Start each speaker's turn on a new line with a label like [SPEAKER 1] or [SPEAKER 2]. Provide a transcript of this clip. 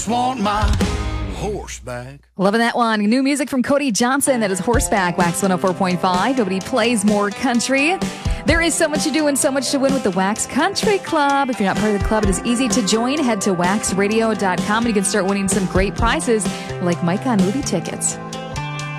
[SPEAKER 1] Want my horseback.
[SPEAKER 2] Loving that one. New music from Cody Johnson. That is Horseback, Wax 104.5. Nobody plays more country. There is so much to do and so much to win with the Wax Country Club. If you're not part of the club, it is easy to join. Head to waxradio.com and you can start winning some great prizes like Mike on movie tickets.